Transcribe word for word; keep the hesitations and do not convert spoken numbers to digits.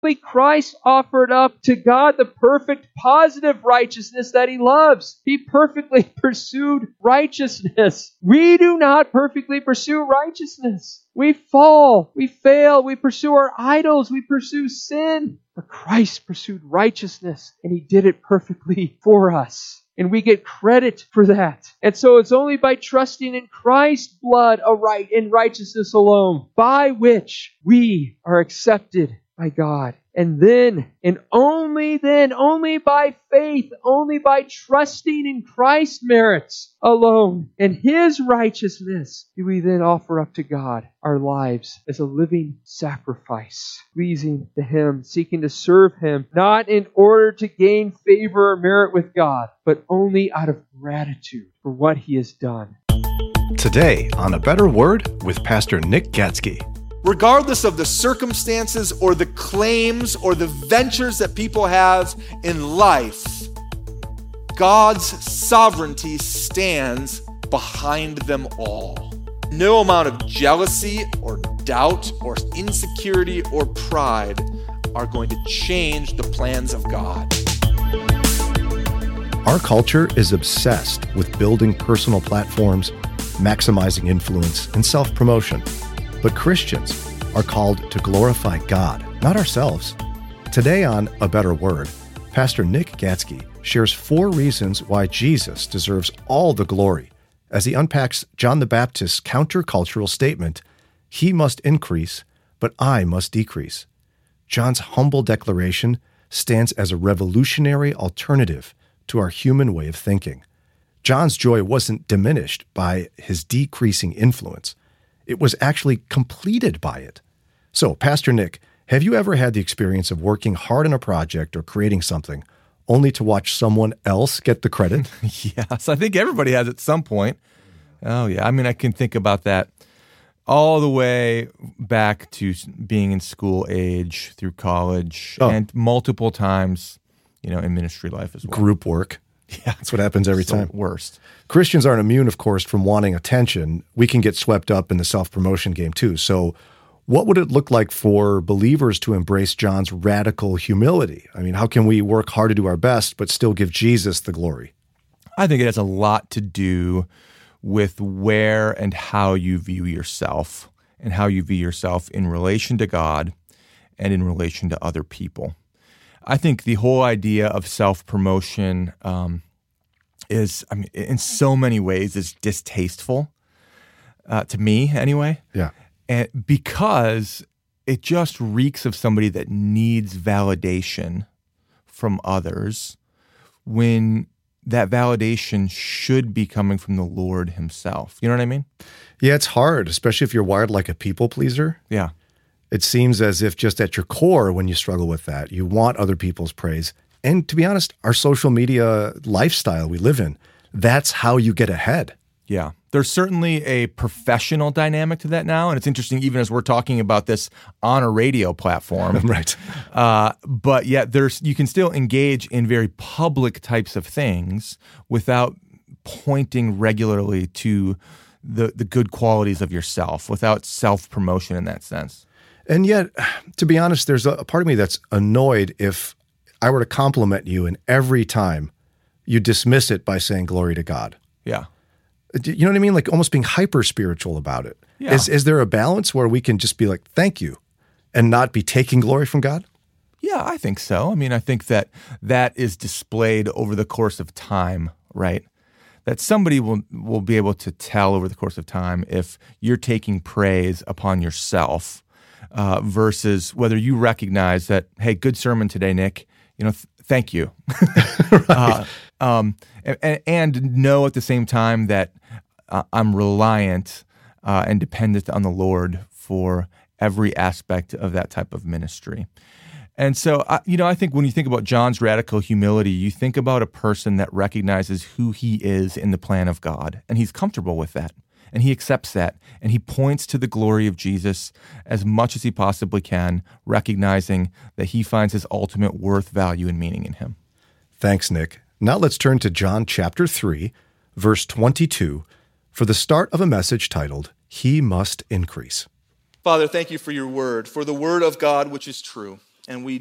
Christ offered up to God the perfect positive righteousness that He loves. He perfectly pursued righteousness. We do not perfectly pursue righteousness. We fall, we fail, we pursue our idols, we pursue sin. But Christ pursued righteousness, and He did it perfectly for us. And we get credit for that. And so it's only by trusting in Christ's blood aright in righteousness alone, by which we are accepted by God. And then, and only then, only by faith, only by trusting in Christ's merits alone and His righteousness, do we then offer up to God our lives as a living sacrifice, pleasing to Him, seeking to serve Him, not in order to gain favor or merit with God, but only out of gratitude for what He has done. Today on A Better Word with Pastor Nick Gatzke. Regardless of the circumstances or the claims or the ventures that people have in life, God's sovereignty stands behind them all. No amount of jealousy or doubt or insecurity or pride are going to change the plans of God. Our culture is obsessed with building personal platforms, maximizing influence, and self-promotion. But Christians are called to glorify God, not ourselves. Today on A Better Word, Pastor Nick Gatzke shares four reasons why Jesus deserves all the glory as he unpacks John the Baptist's countercultural statement, "He must increase, but I must decrease." John's humble declaration stands as a revolutionary alternative to our human way of thinking. John's joy wasn't diminished by his decreasing influence. It was actually completed by it. So, Pastor Nick, have you ever had the experience of working hard on a project or creating something only to watch someone else get the credit? Yes, I think everybody has at some point. Oh, yeah. I mean, I can think about that all the way back to being in school age, through college, oh. and multiple times, you know, in ministry life as well. Group work. Yeah. That's what happens every so time. Worst. Christians aren't immune, of course, from wanting attention. We can get swept up in the self-promotion game too. So what would it look like for believers to embrace John's radical humility? I mean, how can we work hard to do our best, but still give Jesus the glory? I think it has a lot to do with where and how you view yourself and how you view yourself in relation to God and in relation to other people. I think the whole idea of self-promotion um, is, I mean, in so many ways, is distasteful uh, to me, anyway. Yeah, and because it just reeks of somebody that needs validation from others, when that validation should be coming from the Lord Himself. You know what I mean? Yeah, it's hard, especially if you're wired like a people pleaser. Yeah. It seems as if just at your core, when you struggle with that, you want other people's praise. And to be honest, our social media lifestyle we live in, that's how you get ahead. Yeah. There's certainly a professional dynamic to that now. And it's interesting, even as we're talking about this on a radio platform. Right. Uh, but yet there's you can still engage in very public types of things without pointing regularly to the, the good qualities of yourself, without self-promotion in that sense. And yet, to be honest, there's a part of me that's annoyed if I were to compliment you and every time you dismiss it by saying glory to God. Yeah. You know what I mean? Like almost being hyper-spiritual about it. Yeah. Is, is there a balance where we can just be like, thank you, and not be taking glory from God? Yeah, I think so. I mean, I think that that is displayed over the course of time, right? That somebody will, will be able to tell over the course of time if you're taking praise upon yourself uh, versus whether you recognize that, hey, good sermon today, Nick. You know, th- thank you. Right. uh, um, and, and know at the same time that uh, I'm reliant uh, and dependent on the Lord for every aspect of that type of ministry. And so, uh, you know, I think when you think about John's radical humility, you think about a person that recognizes who he is in the plan of God, and he's comfortable with that, and he accepts that, and he points to the glory of Jesus as much as he possibly can, recognizing that he finds his ultimate worth, value, and meaning in him. Thanks, Nick. Now let's turn to John chapter three, verse twenty-two, for the start of a message titled, He Must Increase. Father, thank you for your word, for the word of God which is true. and we